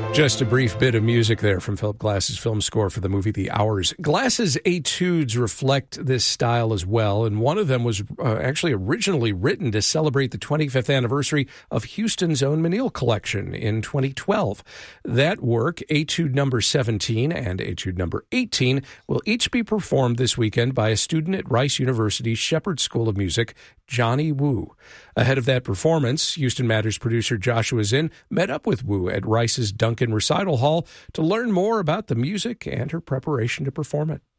Just a brief bit of music there from Philip Glass's film score for the movie The Hours. Glass's etudes reflect this style as well, and one of them was actually originally written to celebrate the 25th anniversary of Houston's own Menil collection in 2012. That work, Etude number 17 and Etude number 18, will each be performed this weekend by a student at Rice University's Shepherd School of Music, Johnny Wu. Ahead of that performance, Houston Matters producer Joshua Zinn met up with Wu at Rice's Duncan Recital Hall to learn more about the music and her preparation to perform it.